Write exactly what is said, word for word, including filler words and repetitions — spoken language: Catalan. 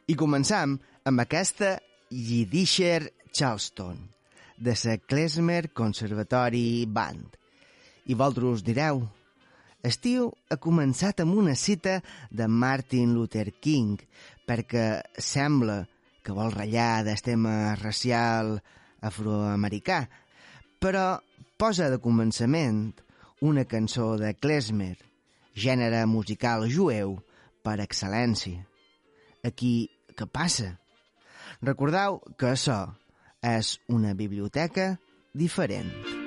I començam amb aquesta Yiddisher Charleston, de la Klezmer Conservatory Band. I vosaltres direu, estiu ha començat amb una cita de Martin Luther King, perquè sembla que vol ratllar del tema racial afroamericà, però posa de començament una cançó de Klezmer, gènere musical jueu per excel·lència. Aquí, què passa? Recordeu que això és una biblioteca diferent.